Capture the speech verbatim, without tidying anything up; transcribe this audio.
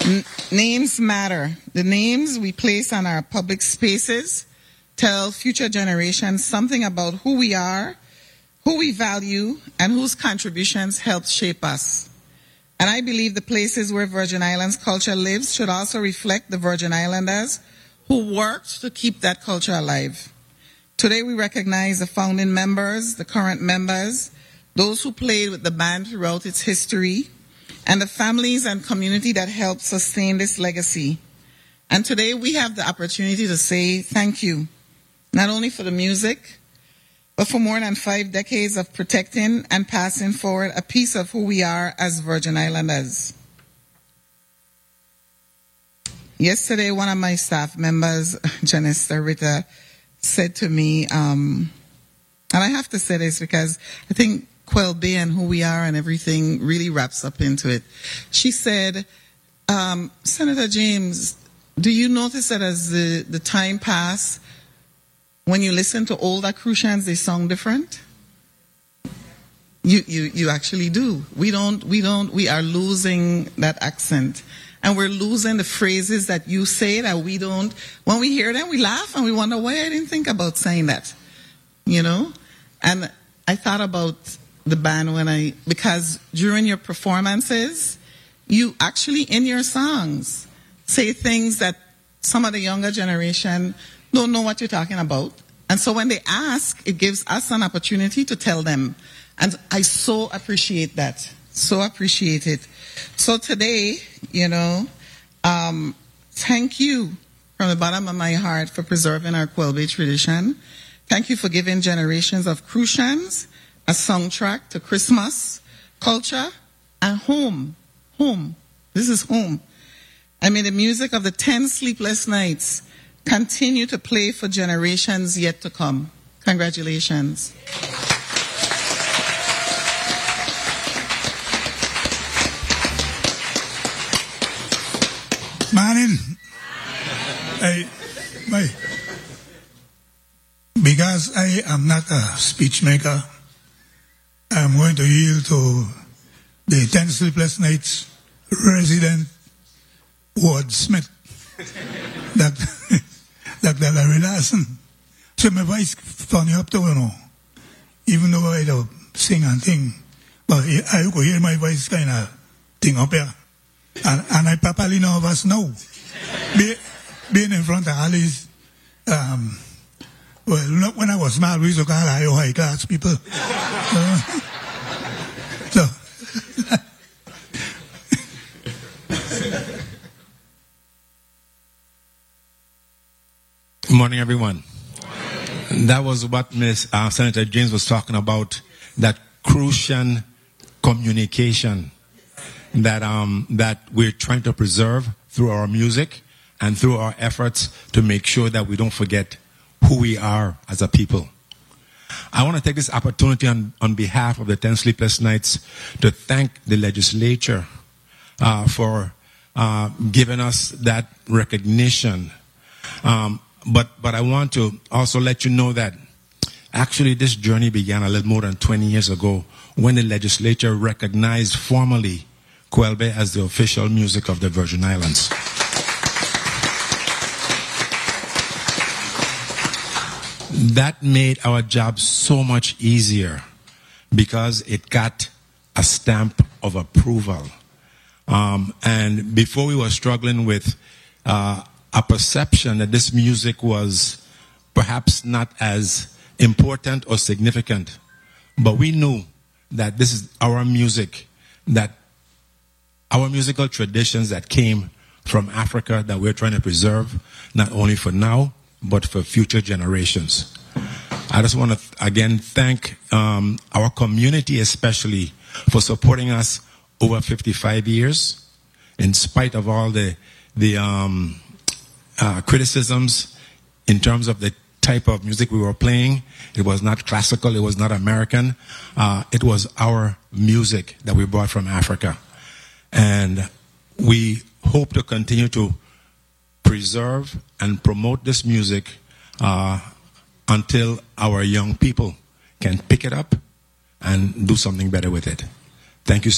N- names matter. The names we place on our public spaces tell future generations something about who we are, who we value, and whose contributions helped shape us. And I believe the places where Virgin Islands culture lives should also reflect the Virgin Islanders who worked to keep that culture alive. Today we recognize the founding members, the current members, those who played with the band throughout its history, and the families and community that helped sustain this legacy. And today we have the opportunity to say thank you, not only for the music, but for more than five decades of protecting and passing forward a piece of who we are as Virgin Islanders. Yesterday, one of my staff members, Janessa Ritter, said to me, um, and I have to say this because I think Quel Bay and who we are and everything really wraps up into it. She said, um, Senator James, do you notice that as the, the time passed, when you listen to older Crucians, they sound different? You, you, you actually do. We don't, we don't, we are losing that accent. And we're losing the phrases that you say that we don't, when we hear them, we laugh and we wonder why I didn't think about saying that, you know? And I thought about the band when I, because during your performances, you actually, in your songs, say things that some of the younger generation don't know what you're talking about. And so when they ask, it gives us an opportunity to tell them. And I so appreciate that. So appreciate it. So today, you know, um, thank you from the bottom of my heart for preserving our Quel Bay tradition. Thank you for giving generations of Crucians a soundtrack to Christmas, culture, and home. Home. This is home. I mean, the music of the ten sleepless nights continue to play for generations yet to come. Congratulations. Morning. I, my, because I am not a speech maker, I'm going to yield to the ten sleepless nights resident Ward Smith, Doctor Doctor Larry Larson. So my voice funny up to you know, even though I don't sing and thing, but I could hear my voice kind of thing up here. And, and I properly know of us now. Be, being in front of Alice, um, well, not when I was small, we used to call her high class people. Uh, so, good morning, everyone. That was what Miss Uh, Senator James was talking about, that Crucian communication that um, that we're trying to preserve through our music and through our efforts to make sure that we don't forget who we are as a people. I want to take this opportunity on, on behalf of the ten Sleepless Nights to thank the legislature uh, for uh, giving us that recognition. Um, but, but I want to also let you know that actually this journey began a little more than twenty years ago when the legislature recognized formally Quel Bay as the official music of the Virgin Islands. That made our job so much easier because it got a stamp of approval. Um, and before we were struggling with uh, a perception that this music was perhaps not as important or significant, but we knew that this is our music, that our musical traditions that came from Africa that we're trying to preserve, not only for now, but for future generations. I just want to, again, thank um, our community especially for supporting us over fifty-five years, in spite of all the, the um, uh, criticisms in terms of the type of music we were playing. It was not classical, it was not American. Uh, it was our music that we brought from Africa. And we hope to continue to preserve and promote this music uh, until our young people can pick it up and do something better with it. Thank you so much.